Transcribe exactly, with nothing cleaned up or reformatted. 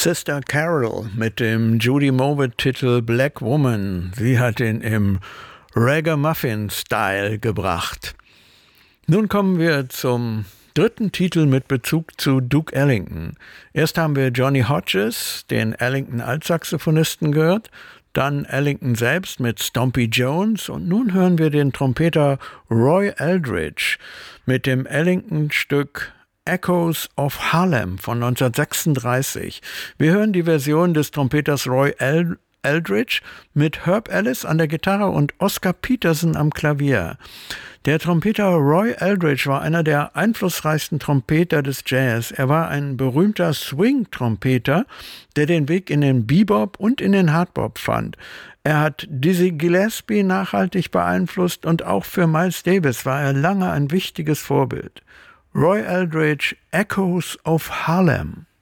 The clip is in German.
Sister Carol mit dem Judy Mowatt-Titel Black Woman. Sie hat ihn im Ragamuffin-Style gebracht. Nun kommen wir zum dritten Titel mit Bezug zu Duke Ellington. Erst haben wir Johnny Hodges, den Ellington-Altsaxophonisten, gehört, dann Ellington selbst mit Stompy Jones und nun hören wir den Trompeter Roy Eldridge mit dem Ellington-Stück Echoes of Harlem von neunzehnhundertsechsunddreißig. Wir hören die Version des Trompeters Roy El- Eldridge mit Herb Ellis an der Gitarre und Oscar Peterson am Klavier. Der Trompeter Roy Eldridge war einer der einflussreichsten Trompeter des Jazz. Er war ein berühmter Swing-Trompeter, der den Weg in den Bebop und in den Hardbop fand. Er hat Dizzy Gillespie nachhaltig beeinflusst und auch für Miles Davis war er lange ein wichtiges Vorbild. Roy Eldridge, Echoes of Harlem.